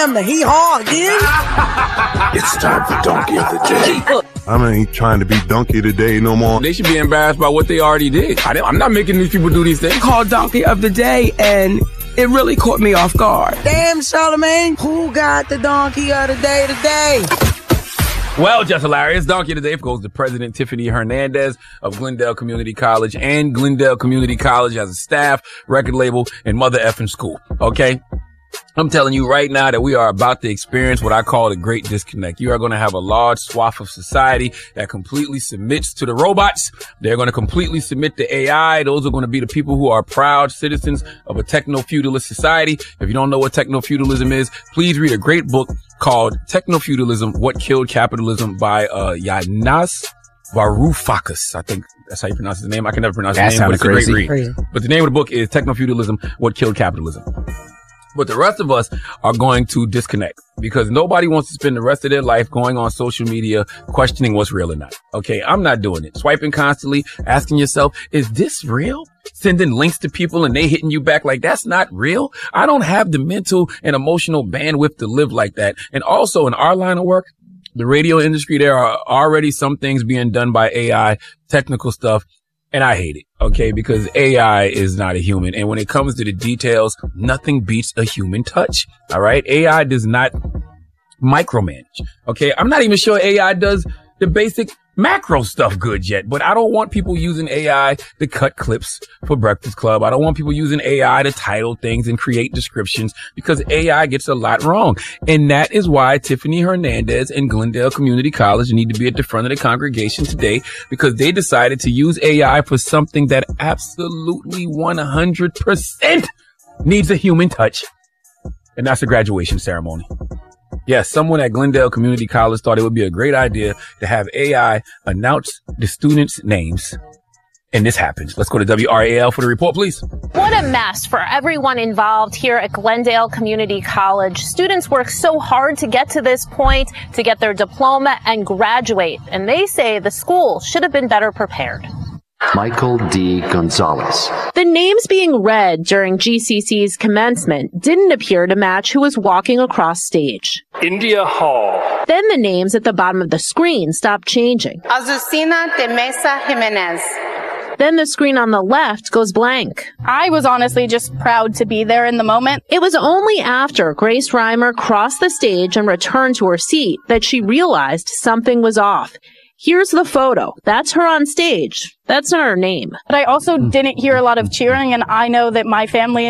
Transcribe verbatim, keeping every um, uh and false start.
damn the hee-haw again? It's time for Donkey of the Day. I ain't trying to be donkey today no more. They should be embarrassed by what they already did. I I'm not making these people do these things. Called Donkey of the Day, and it really caught me off guard. Damn, Charlamagne, who got the donkey of the day today? Well, just hilarious. Donkey of the Day goes to President Tiffany Hernandez of Glendale Community College and Glendale Community College as a staff, record label, and mother effing school. Okay? I'm telling you right now that we are about to experience what I call the great disconnect. You are going to have a large swath of society that completely submits to the robots. They're going to completely submit to A I. Those are going to be the people who are proud citizens of a techno-feudalist society. If you don't know what techno-feudalism is, please read a great book called Techno-Feudalism, What Killed Capitalism by uh, Yanis Varoufakis. I think that's how you pronounce his name. I can never pronounce his name, but it's crazy. a great read. Crazy. But the name of the book is Techno-Feudalism, What Killed Capitalism. But the rest of us are going to disconnect because nobody wants to spend the rest of their life going on social media questioning what's real or not. Okay, I'm not doing it. Swiping constantly, asking yourself, is this real? Sending links to people and they hitting you back like that's not real. I don't have the mental and emotional bandwidth to live like that. And also in our line of work, the radio industry, there are already some things being done by A I, technical stuff. And I hate it, okay, because A I is not a human. And when it comes to the details, nothing beats a human touch, all right? A I does not micromanage, okay? I'm not even sure A I does the basic macro stuff good yet, but I don't want people using A I to cut clips for Breakfast Club. I don't want people using A I to title things and create descriptions because A I gets a lot wrong. And that is why Tiffany Hernandez and Glendale Community College need to be at the front of the congregation today because they decided to use A I for something that absolutely one hundred percent needs a human touch. And that's a graduation ceremony. Yes, someone at Glendale Community College thought it would be a great idea to have A I announce the students' names. And this happens. Let's go to W R A L for the report, please. What a mess for everyone involved here at Glendale Community College. Students work so hard to get to this point, to get their diploma and graduate. And they say the school should have been better prepared. Michael D. Gonzalez. The names being read during G C C's commencement didn't appear to match who was walking across stage. India Hall. Then the names at the bottom of the screen stopped changing. Azucena de Mesa Jimenez. Then the screen on the left goes blank. I was honestly just proud to be there in the moment. It was only after Grace Reimer crossed the stage and returned to her seat that she realized something was off. Here's the photo. That's her on stage. That's not her name. But I also didn't hear a lot of cheering, and I know that my family